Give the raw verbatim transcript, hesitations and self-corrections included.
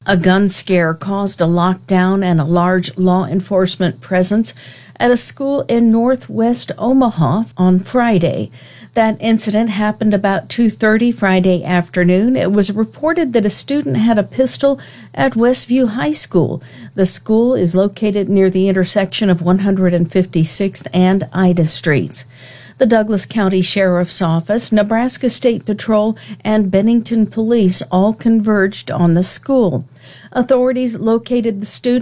A gun scare caused a lockdown and a large law enforcement presence at a school in northwest Omaha on Friday. That incident happened about two thirty Friday afternoon. It was reported that a student had a pistol at Westview High School. The school is located near the intersection of one hundred fifty-sixth and Ida Streets. The Douglas County Sheriff's Office, Nebraska State Patrol, and Bennington Police all converged on the school. Authorities located the student